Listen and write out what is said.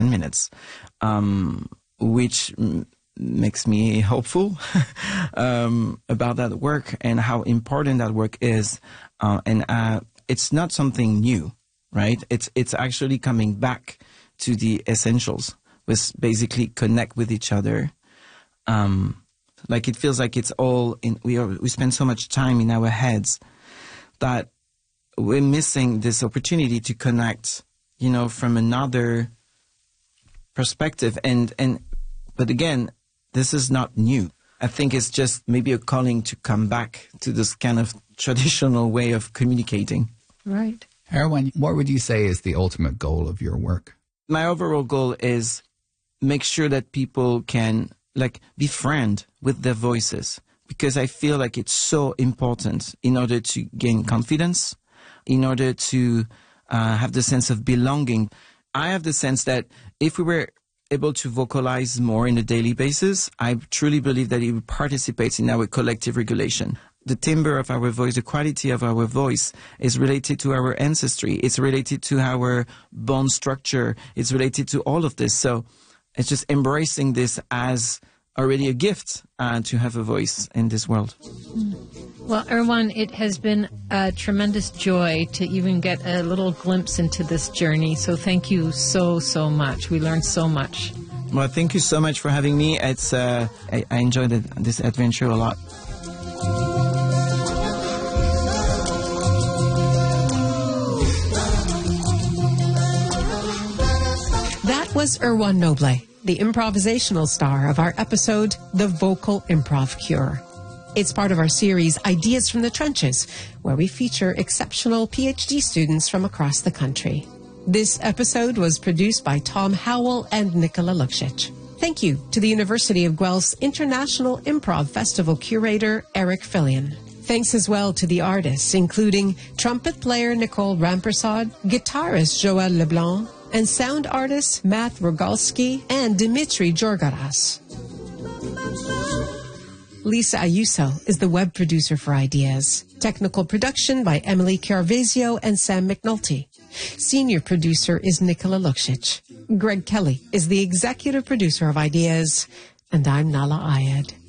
minutes, which makes me hopeful about that work and how important that work is. And it's not something new, right? It's actually coming back to the essentials, with basically connect with each other. Like it feels like it's all in. We spend so much time in our heads that we're missing this opportunity to connect, from another perspective. But again, this is not new. I think it's just maybe a calling to come back to this kind of traditional way of communicating. Right. Erwan, what would you say is the ultimate goal of your work? My overall goal is make sure that people can befriend with their voices, because I feel like it's so important in order to gain confidence, in order to have the sense of belonging. I have the sense that if we were able to vocalize more on a daily basis, I truly believe that it participates in our collective regulation. The timbre of our voice, the quality of our voice is related to our ancestry. It's related to our bone structure. It's related to all of this. So it's just embracing this as already a gift to have a voice in this world. Well, Erwan, it has been a tremendous joy to even get a little glimpse into this journey. So thank you so, so much. We learned so much. Well, thank you so much for having me. It's I enjoyed this adventure a lot. That was Erwan Noblet, the improvisational star of our episode, The Vocal Improv Cure. It's part of our series, Ideas from the Trenches, where we feature exceptional PhD students from across the country. This episode was produced by Tom Howell and Nicola Lukšić. Thank you to the University of Guelph's International Improv Festival curator, Eric Fillion. Thanks as well to the artists, including trumpet player Nicole Rampersad, guitarist Joël Leblanc, and sound artists Matt Rogalski and Dimitri Georgaras. Lisa Ayuso is the web producer for Ideas. Technical production by Emily Carvezio and Sam McNulty. Senior producer is Nicola Lukšić. Greg Kelly is the executive producer of Ideas. And I'm Nala Ayed.